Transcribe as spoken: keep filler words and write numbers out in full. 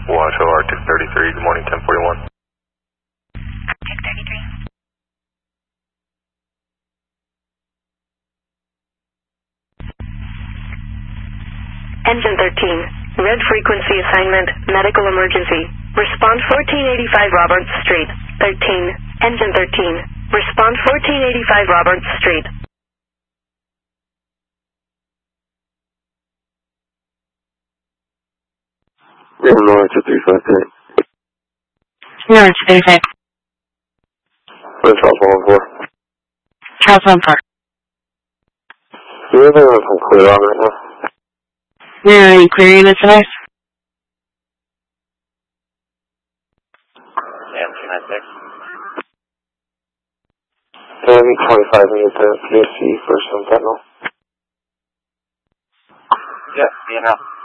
Washoe Arctic thirty-three, good morning, ten forty-one. Arctic thirty-three. Engine thirteen, red frequency assignment, medical emergency. Respond fourteen eighty-five Roberts Street, thirteen, engine thirteen. Respond fourteen eighty-five Roberts Street. Illinois two three five three. Illinois two three five. Where's Charles one four? Charles one four. Do you have anyone from clear on right now? Do you have any clear units in ours? Yeah, two nine six. I need twenty-five minutes at P S C for some fentanyl. Yeah, you know.